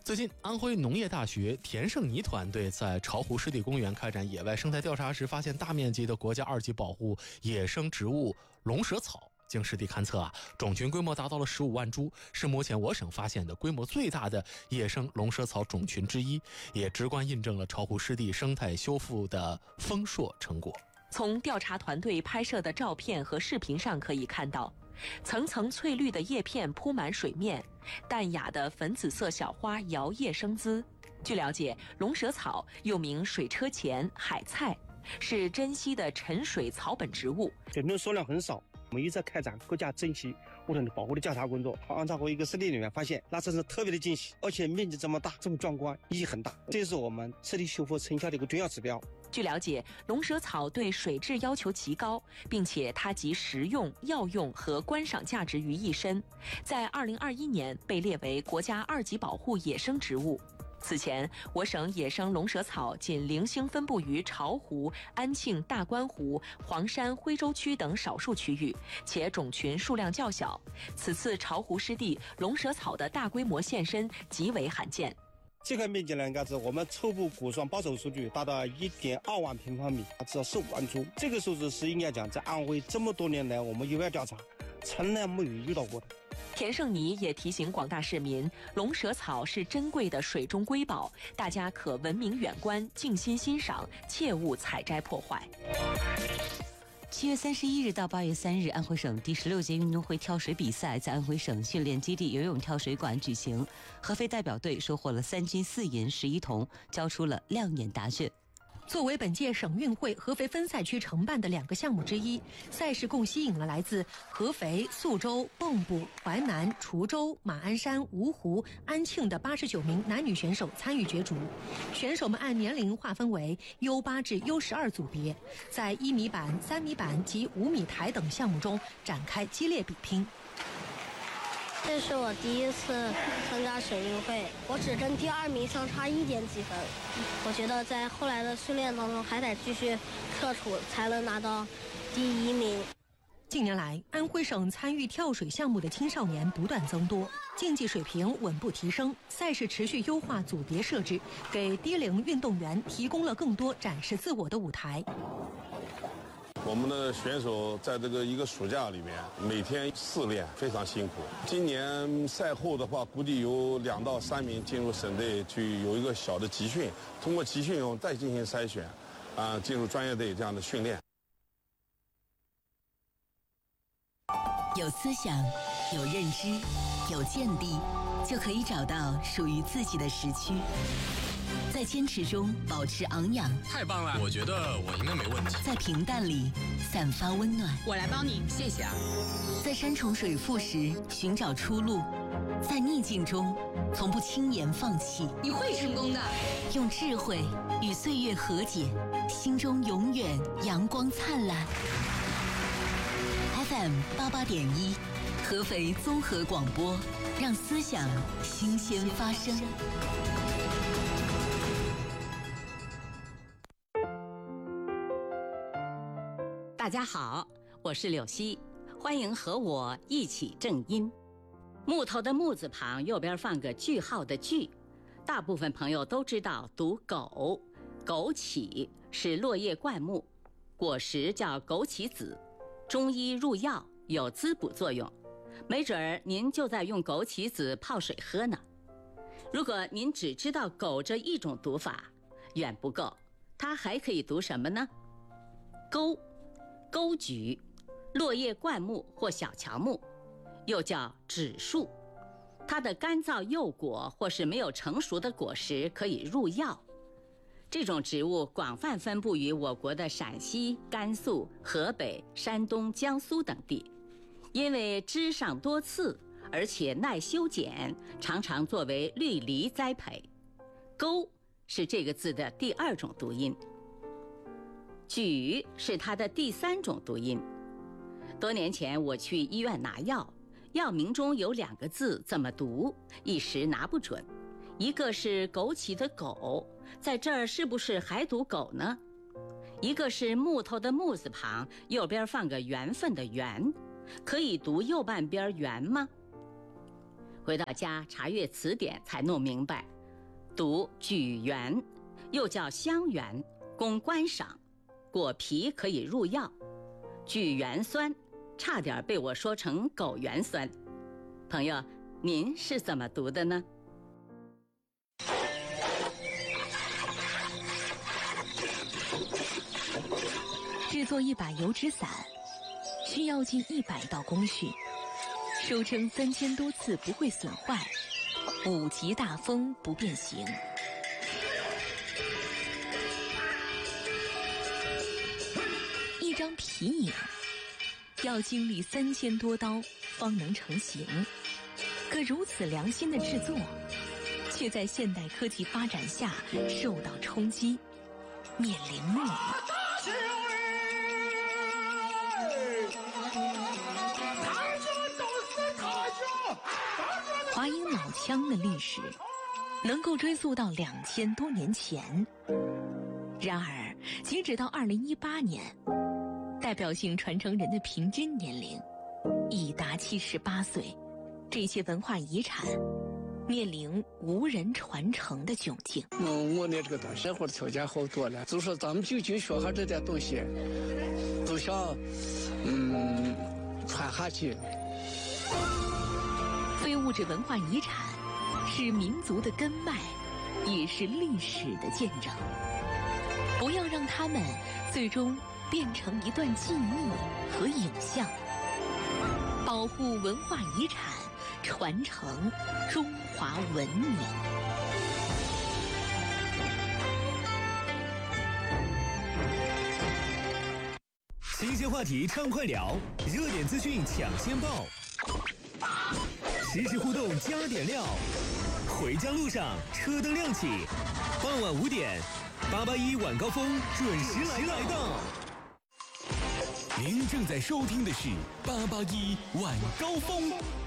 最近，安徽农业大学田胜尼团队在巢湖湿地公园开展野外生态调查时，发现大面积的国家2级保护野生植物龙舌草。经实地勘测种群规模达到了15万株，是目前我省发现的规模最大的野生龙舌草种群之一，也直观印证了巢湖湿地生态修复的丰硕成果。 从调查团队拍摄的照片和视频上可以看到，层层翠绿的叶片铺满水面，淡雅的粉紫色小花摇曳生姿。据了解，龙舌草又名水车前、海菜，是珍稀的沉水草本植物， 品种数量很少。我们一直在开展国家珍稀物种的保护的调查工作。安巢湖一个湿地里面发现，那真是特别的惊喜，而且面积这么大，这么壮观，意义很大。这是我们湿地修复成效的一个重要指标。 据了解，龙舌草对水质要求极高，并且它集食用、药用和观赏价值于一身，在2021年被列为国家2级保护野生植物。此前，我省野生龙舌草仅零星分布于巢湖、安庆、大观湖、黄山、徽州区等少数区域，且种群数量较小。此次巢湖湿地龙舌草的大规模现身极为罕见。 这块面积呢，应该是我们初步估算保守数据达到1.2万平方米，至少15万株。这个数字是应该讲，在安徽这么多年来，我们野外调查从来没有遇到过的。 田胜尼也提醒广大市民，龙舌草是珍贵的水中瑰宝，大家可文明远观，静心欣赏，切勿采摘破坏。 7月31日到8月3日，安徽省第16届运动会跳水比赛在安徽省训练基地游泳跳水馆举行，合肥代表队收获了3金4银11铜，交出了亮眼答卷。 作为本届省运会合肥分赛区承办的2个项目之一，赛事共吸引了来自合肥、宿州、蚌埠、淮南、滁州、马鞍山、芜湖、安庆的89名男女选手参与角逐。选手们按年龄划分为 U8 至 U12 组别，在1米板、3米板及5米台等项目中展开激烈比拼。 这是我第一次参加省运会，我只跟第2名相差1点几分。我觉得在后来的训练当中还得继续克处，才能拿到第1名。 近年来，安徽省参与跳水项目的青少年不断增多，竞技水平稳步提升，赛事持续优化组别设置，给低龄运动员提供了更多展示自我的舞台。 我们的选手在这个一个暑假里面每天4练，非常辛苦。今年赛后的话，估计有2到3名进入省队去有一个小的集训，通过集训后再进行筛选，进入专业队这样的训练。 有思想，有认知，有见地，就可以找到属于自己的时区。在坚持中保持昂扬， 太棒了！我觉得我应该没问题。 在平淡里散发温暖， 我来帮你，谢谢啊。 在山重水复时寻找出路，在逆境中从不轻言放弃。 你会成功的。 用智慧与岁月和解，心中永远阳光灿烂。FM 88.1，合肥综合广播，让思想新鲜发生。 大家好，我是柳溪，欢迎和我一起正音。木头的木字旁右边放个句号的句，大部分朋友都知道读枸，枸杞是落叶灌木，果实叫枸杞子，中医入药，有滋补作用，没准儿您就在用枸杞子泡水喝呢。如果您只知道枸这一种读法，远不够，它还可以读什么呢？钩，钩菊，落叶灌木或小乔木，又叫枳树，它的干燥幼果或是没有成熟的果实可以入药。这种植物广泛分布于我国的陕西、甘肃、河北、山东、江苏等地，因为枝上多刺，而且耐修剪，常常作为绿篱栽培。钩是这个字的第2种读音，菊是它的第3种读音。多年前我去医院拿药，药名中有2个字怎么读，一时拿不准。一个是枸杞的枸，在这儿是不是还读枸呢？一个是木头的木字旁右边放个缘分的缘，可以读右半边缘吗？回到家查阅词典才弄明白， 读举圆，又叫香圆，供观赏，果皮可以入药。举圆酸，差点被我说成狗圆酸。朋友，您是怎么读的呢？ 制作一把油纸伞，需要近100道工序，收称3000多次不会损坏，5级大风不变形。一张皮影要经历3000多刀方能成型，可如此良心的制作，却在现代科技发展下受到冲击，面临没落。华阴老腔的历史能够追溯到2000多年前，然而截止到2018年，代表性传承人的平均年龄已达78岁，这些文化遗产面临无人传承的窘境。 我那这个东西生活的条件好多了，就说咱们就学下这点东西，都想传下去。 非物质文化遗产是民族的根脉，也是历史的见证。不要让它们最终变成一段记忆和影像。保护文化遗产，传承中华文明。 新鲜话题畅快聊，热点资讯抢先报，实时互动加点料。回家路上车灯亮起，傍晚5点，881晚高峰准时来到。您正在收听的是881晚高峰。